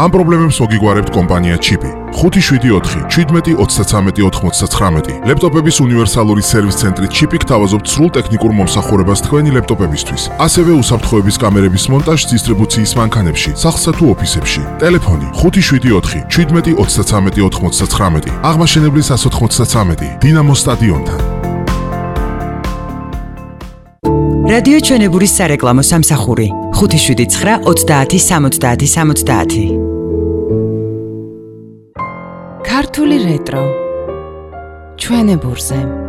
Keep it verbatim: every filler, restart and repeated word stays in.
ამ პრობლემებს მოგიგვარებთ კომპანია ჩიპი. ხუთი შვიდი ოთხი შვიდმეტი ოცდათრამეტი ოთხმოცდათხრამეტი ლეპტოპების უნივერსალური სერვის ცენტრი ჩიპი გთავაზობთ სრულ ტექნიკურ მომსახურებას თქვენი ლეპტოპებისთვის. ასევე უსაფრთხოების კამერების მონტაჟს დისტრიბუციის მანქანებში, სახლსა თუ ოფისებში. ტელეფონი ხუთი შვიდი ოთხი შვიდმეტი ოცდათრამეტი ოთხმოცდათხრამეტი აღმაშენებლის ას ოთხმოცდათრამეტი დინამოს სტადიონთან. რადიო ჩვენებურის სარეკლამო სამსახური ხუთი შვიდი ცხრა ოცდაათი სამოცდაათი სამოცდაათი. ქართული რეტრო ჩვენებურზე.